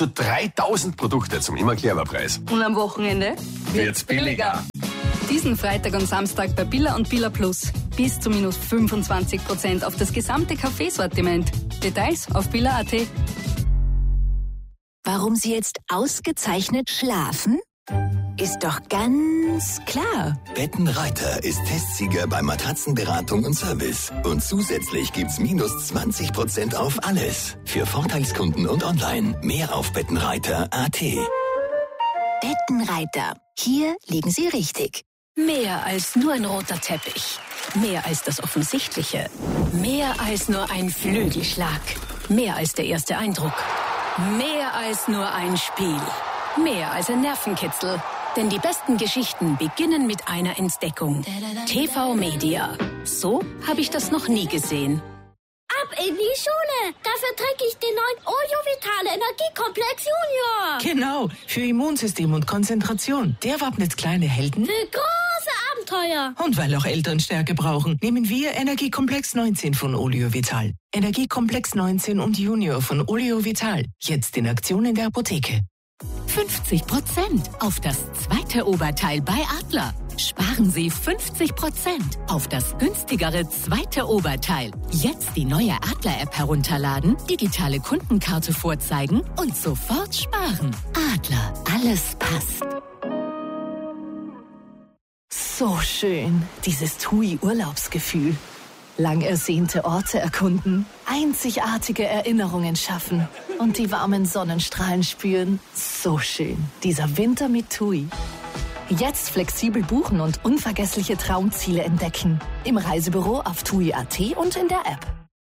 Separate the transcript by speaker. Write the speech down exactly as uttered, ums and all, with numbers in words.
Speaker 1: zu dreitausend Produkte zum immer Clever-Preis.
Speaker 2: Und am Wochenende
Speaker 1: Wird's billiger.
Speaker 2: Diesen Freitag und Samstag bei Billa und Billa Plus. Bis zu minus fünfundzwanzig Prozent auf das gesamte Kaffeesortiment. Details auf billa punkt at.
Speaker 3: Warum Sie jetzt ausgezeichnet schlafen? Ist doch ganz klar.
Speaker 4: Bettenreiter ist Testsieger bei Matratzenberatung und Service. Und zusätzlich gibt's minus zwanzig Prozent auf alles. Für Vorteilskunden und online. Mehr auf bettenreiter punkt at.
Speaker 3: Bettenreiter. Hier liegen Sie richtig.
Speaker 5: Mehr als nur ein roter Teppich. Mehr als das Offensichtliche. Mehr als nur ein Flügelschlag. Mehr als der erste Eindruck. Mehr als nur ein Spiel. Mehr als ein Nervenkitzel. Denn die besten Geschichten beginnen mit einer Entdeckung. T V Media. So habe ich das noch nie gesehen.
Speaker 6: Ab in die Schule! Dafür trinke ich den neuen Oleo Vitale Energiekomplex Junior.
Speaker 7: Genau, für Immunsystem und Konzentration. Der wappnet kleine Helden
Speaker 6: Für große Abenteuer.
Speaker 7: und weil auch Eltern Stärke brauchen, nehmen wir Energiekomplex neunzehn von Oleo Vital. Energiekomplex neunzehn und Junior von Oleo Vital. Jetzt in Aktion in der Apotheke.
Speaker 5: fünfzig Prozent auf das zweite Oberteil bei Adler. Sparen Sie fünfzig Prozent auf das günstigere zweite Oberteil. Jetzt die neue Adler-App herunterladen, digitale Kundenkarte vorzeigen und sofort sparen. Adler, alles passt.
Speaker 8: So schön, dieses TUI-Urlaubsgefühl. Lang ersehnte Orte erkunden, einzigartige Erinnerungen schaffen und die warmen Sonnenstrahlen spüren. So schön, dieser Winter mit TUI. Jetzt flexibel buchen und unvergessliche Traumziele entdecken. Im Reisebüro auf tui punkt at und in der App.